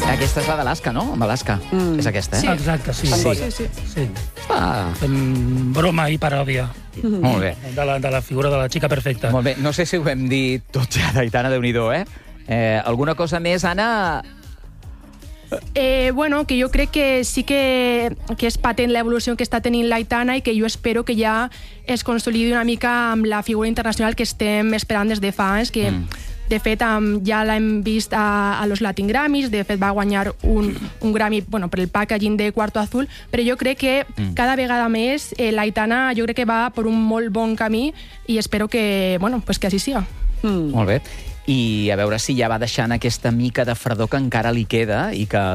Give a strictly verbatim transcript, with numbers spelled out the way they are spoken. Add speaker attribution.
Speaker 1: Aquesta és la d'Alaska, no? Amb Alaska. Mm. És aquesta, eh?
Speaker 2: Sí. Exacte, sí.
Speaker 1: Sí.
Speaker 2: sí. sí. sí.
Speaker 1: Ah.
Speaker 2: Fem broma i paròdia.
Speaker 1: Mm. Molt bé.
Speaker 2: De la, de la figura de la xica perfecta.
Speaker 1: Molt bé. No sé si ho hem dit tot ja, d'Aitana, Déu-n'hi-do, eh? eh? Alguna cosa més, Anna?
Speaker 3: Eh, bueno, que jo crec que sí que, que és patent l'evolució que està tenint l'Aitana i que jo espero que ja es consolidi una mica amb la figura internacional que estem esperant des de fa anys, que mm. de fet um, ja l'hem vist a, a los Latin Grammys, de fet va guanyar un, un Grammy bueno, per el packaging de Cuarto Azul, però jo crec que mm. cada vegada més eh, l'Aitana jo crec que va per un molt bon camí i espero que, bueno, pues que així siga.
Speaker 1: Mm. Molt bé. I a veure si ja va deixant aquesta mica de fredor que encara li queda i que